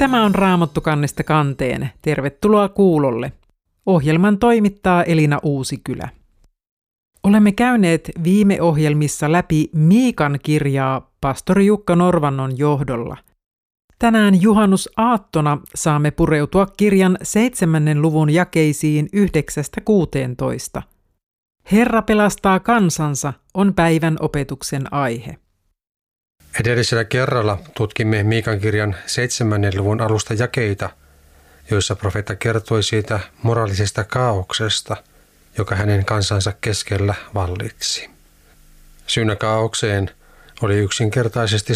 Tämä on Raamattu kannesta kanteen. Tervetuloa kuulolle. Ohjelman toimittaa Elina Uusikylä. Olemme käyneet viime ohjelmissa läpi Miikan kirjaa pastori Jukka Norvannon johdolla. Tänään juhannusaattona saamme pureutua kirjan 7. luvun jakeisiin 9-16. Herra pelastaa kansansa on päivän opetuksen aihe. Edellisellä kerralla tutkimme Miikan kirjan 7. luvun alusta jakeita, joissa profeetta kertoi siitä moraalisesta kaauksesta, joka hänen kansansa keskellä vallitsi. Syynä kaaukseen oli yksinkertaisesti